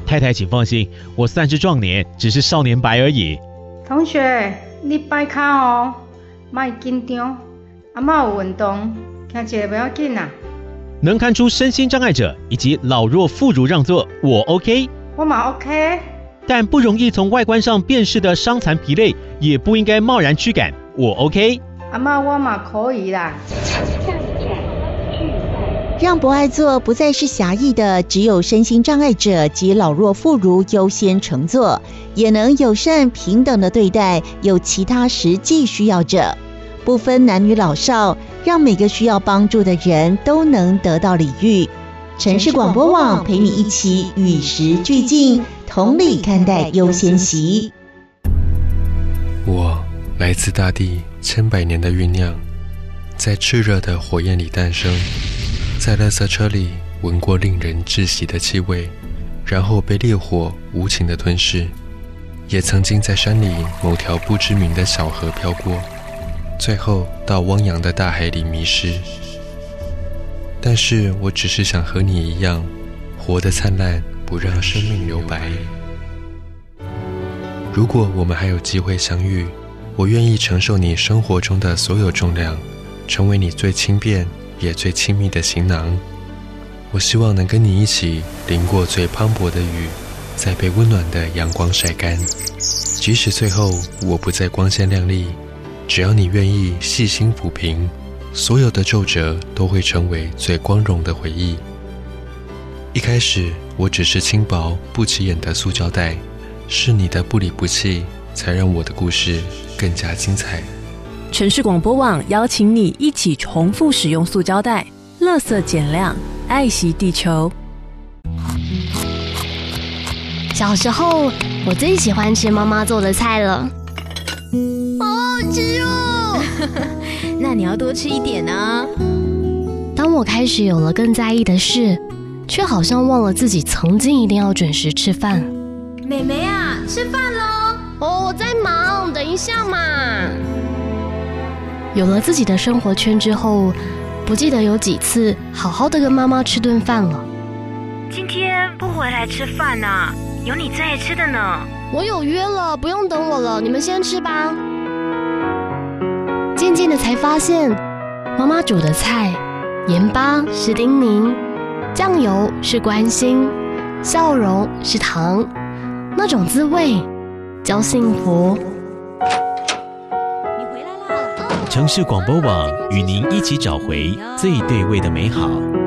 太太请放心，我算是壮年，只是少年白而已。 同学，你摆脚哦，莫紧张，阿嬷有运动，听一个不要紧啊。 能看出身心障碍者以及老弱妇孺让座，我 OK。 我嘛 OK。 但不容易从外观上辨识的伤残疲累，也不应该贸然驱赶，我 OK。 阿嬷，我嘛可以啦。 让博爱座不再是狭义的只有身心障碍者及老弱妇孺优先乘坐，也能友善平等的对待有其他实际需要者，不分男女老少，让每个需要帮助的人都能得到礼遇。城市广播网陪你一起与时俱进，同理看待优先席。 我来自大地千百年的酝酿，在炽热的火焰里诞生，在垃圾车里闻过令人窒息的气味，然后被烈火无情的吞噬，也曾经在山里某条不知名的小河飘过，最后到汪洋的大海里迷失。但是我只是想和你一样，活得灿烂，不让生命留白。如果我们还有机会相遇，我愿意承受你生活中的所有重量，成为你最轻便也最亲密的行囊。我希望能跟你一起淋过最磅礴的雨，再被温暖的阳光晒干。即使最后我不再光鲜亮丽，只要你愿意细心抚平，所有的皱褶都会成为最光荣的回忆。一开始我只是轻薄不起眼的塑胶袋，是你的不离不弃，才让我的故事更加精彩。 城市广播网邀请你一起重复使用塑胶袋，垃圾减量，爱惜地球。 小时候我最喜欢吃妈妈做的菜了，好好吃哦那你要多吃一点啊。 当我开始有了更在意的事，却好像忘了自己曾经一定要准时吃饭。 妹妹啊，吃饭咯。 哦，我在忙，等一下嘛。有了自己的生活圈之后，不记得有几次好好的跟妈妈吃顿饭了。 今天不回来吃饭啊，有你最爱吃的呢。 我有约了，不用等我了，你们先吃吧。渐渐的才发现，妈妈煮的菜，盐巴是叮咛，酱油是关心，笑容是糖，那种滋味叫幸福。 城市广播网与您一起找回最对味的美好。